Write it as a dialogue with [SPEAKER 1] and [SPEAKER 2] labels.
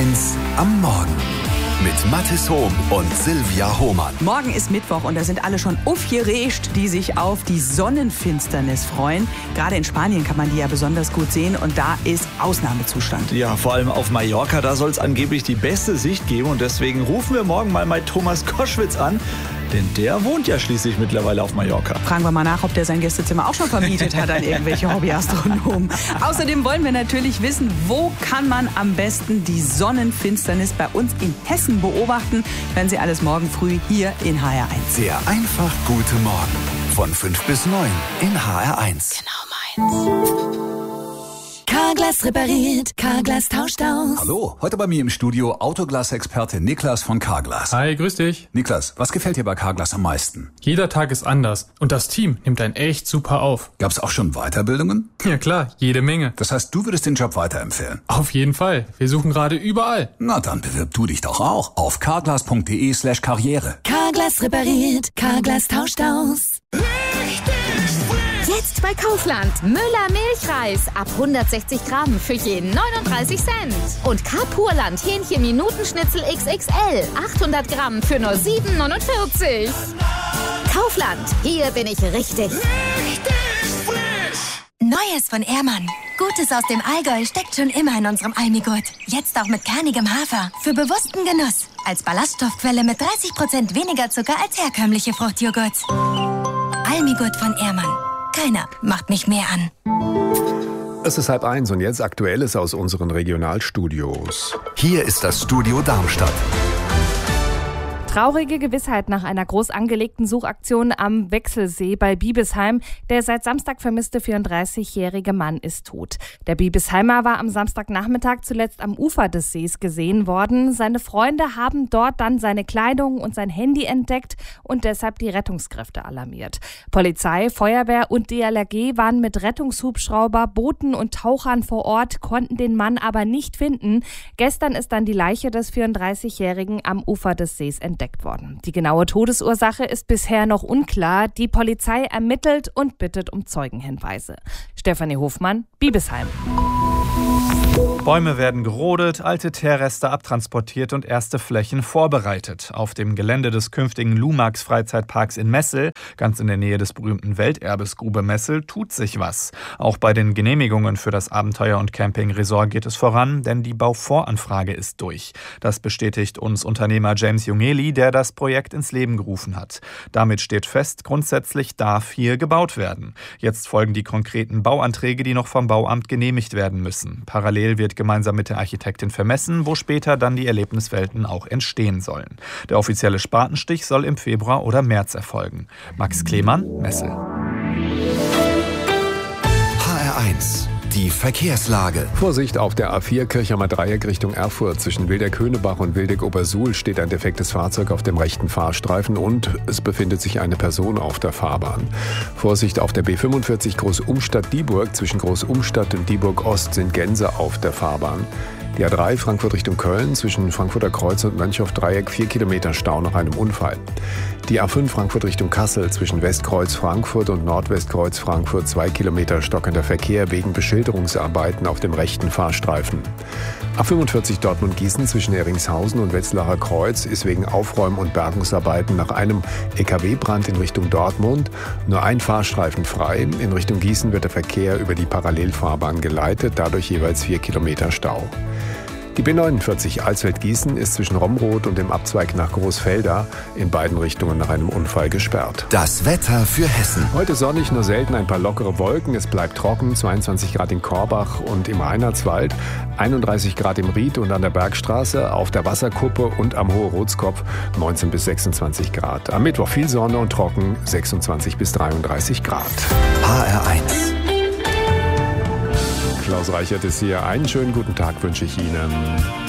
[SPEAKER 1] HR1 am Morgen mit Mathis Hohm und Silvia Hohmann.
[SPEAKER 2] Morgen ist Mittwoch und da sind alle schon aufgeregt, die sich auf die Sonnenfinsternis freuen. Gerade in Spanien kann man die ja besonders gut sehen und da ist Ausnahmezustand.
[SPEAKER 3] Ja, vor allem auf Mallorca, da soll es angeblich die beste Sicht geben und deswegen rufen wir morgen mal Thomas Koschwitz an. Denn der wohnt ja schließlich mittlerweile auf Mallorca.
[SPEAKER 2] Fragen wir mal nach, ob der sein Gästezimmer auch schon vermietet hat an irgendwelche Hobbyastronomen. Außerdem wollen wir natürlich wissen, wo kann man am besten die Sonnenfinsternis bei uns in Hessen beobachten. Werden Sie alles morgen früh hier in HR1.
[SPEAKER 1] Der einfach gute Morgen von 5 bis 9 in HR1.
[SPEAKER 2] Genau meins.
[SPEAKER 4] Carglass repariert, Carglass tauscht aus.
[SPEAKER 1] Hallo, heute bei mir im Studio Autoglas-Experte Niklas von Carglass.
[SPEAKER 5] Hi, grüß dich.
[SPEAKER 1] Niklas, was gefällt dir bei Carglass am meisten?
[SPEAKER 5] Jeder Tag ist anders und das Team nimmt einen echt super auf.
[SPEAKER 1] Gab's auch schon Weiterbildungen?
[SPEAKER 5] Ja klar, jede Menge.
[SPEAKER 1] Das heißt, du würdest den Job weiterempfehlen?
[SPEAKER 5] Auf jeden Fall. Wir suchen gerade überall.
[SPEAKER 1] Na dann bewirb du dich doch auch auf carglass.de/karriere.
[SPEAKER 4] Carglass repariert, Carglass tauscht aus.
[SPEAKER 6] Jetzt bei Kaufland. Müller Milchreis ab 160 Gramm für jeden 39 Cent. Und Carpurland Hähnchen Minutenschnitzel XXL 800 Gramm für nur 7,49. Kaufland, hier bin ich richtig.
[SPEAKER 4] Neues von Ehrmann. Gutes aus dem Allgäu steckt schon immer in unserem Almigurt. Jetzt auch mit kernigem Hafer. Für bewussten Genuss. Als Ballaststoffquelle mit 30% weniger Zucker als herkömmliche Fruchtjoghurt. Almigurt von Ehrmann. Keiner macht mich mehr an.
[SPEAKER 7] Es ist 12:30 und jetzt Aktuelles aus unseren Regionalstudios.
[SPEAKER 1] Hier ist das Studio Darmstadt.
[SPEAKER 8] Traurige Gewissheit nach einer groß angelegten Suchaktion am Wechselsee bei Biebesheim. Der seit Samstag vermisste 34-jährige Mann ist tot. Der Biebesheimer war am Samstagnachmittag zuletzt am Ufer des Sees gesehen worden. Seine Freunde haben dort dann seine Kleidung und sein Handy entdeckt und deshalb die Rettungskräfte alarmiert. Polizei, Feuerwehr und DLRG waren mit Rettungshubschrauber, Booten und Tauchern vor Ort, konnten den Mann aber nicht finden. Gestern ist dann die Leiche des 34-jährigen am Ufer des Sees entdeckt worden. Die genaue Todesursache ist bisher noch unklar. Die Polizei ermittelt und bittet um Zeugenhinweise. Stefanie Hofmann, Biebesheim.
[SPEAKER 9] Bäume werden gerodet, alte Teerreste abtransportiert und erste Flächen vorbereitet. Auf dem Gelände des künftigen Lumax-Freizeitparks in Messel, ganz in der Nähe des berühmten Welterbes Grube Messel, tut sich was. Auch bei den Genehmigungen für das Abenteuer- und Camping-Resort geht es voran, denn die Bauvoranfrage ist durch. Das bestätigt uns Unternehmer James Jungeli, der das Projekt ins Leben gerufen hat. Damit steht fest, grundsätzlich darf hier gebaut werden. Jetzt folgen die konkreten Bauanträge, die noch vom Bauamt genehmigt werden müssen. Parallel wird gemeinsam mit der Architektin vermessen, wo später dann die Erlebniswelten auch entstehen sollen. Der offizielle Spatenstich soll im Februar oder März erfolgen. Max Klemann, Messel.
[SPEAKER 1] HR1, die Verkehrslage.
[SPEAKER 7] Vorsicht auf der A4 Kirchheimer Dreieck Richtung Erfurt. Zwischen Wildeck-Höhnebach und Wildeck-Obersuhl steht ein defektes Fahrzeug auf dem rechten Fahrstreifen und es befindet sich eine Person auf der Fahrbahn. Vorsicht auf der B45 Groß-Umstadt-Dieburg. Zwischen Groß-Umstadt und Dieburg-Ost sind Gänse auf der Fahrbahn. Die A3 Frankfurt Richtung Köln, zwischen Frankfurter Kreuz und Mönchhoff-Dreieck 4 Kilometer Stau nach einem Unfall. Die A5 Frankfurt Richtung Kassel, zwischen Westkreuz Frankfurt und Nordwestkreuz Frankfurt 2 Kilometer stockender Verkehr wegen Beschilderungsarbeiten auf dem rechten Fahrstreifen. A45 Dortmund-Gießen zwischen Eringshausen und Wetzlarer Kreuz ist wegen Aufräum- und Bergungsarbeiten nach einem LKW-Brand in Richtung Dortmund nur ein Fahrstreifen frei. In Richtung Gießen wird der Verkehr über die Parallelfahrbahn geleitet, dadurch jeweils 4 Kilometer Stau. Die B49 Alsfeld-Gießen ist zwischen Romroth und dem Abzweig nach Großfelda in beiden Richtungen nach einem Unfall gesperrt.
[SPEAKER 1] Das Wetter für Hessen.
[SPEAKER 7] Heute sonnig, nur selten ein paar lockere Wolken. Es bleibt trocken, 22 Grad in Korbach und im Reinhardswald, 31 Grad im Ried und an der Bergstraße, auf der Wasserkuppe und am Hohe Rotskopf 19 bis 26 Grad. Am Mittwoch viel Sonne und trocken, 26 bis 33 Grad.
[SPEAKER 1] HR1.
[SPEAKER 7] Klaus Reichert ist hier. Einen schönen guten Tag wünsche ich Ihnen.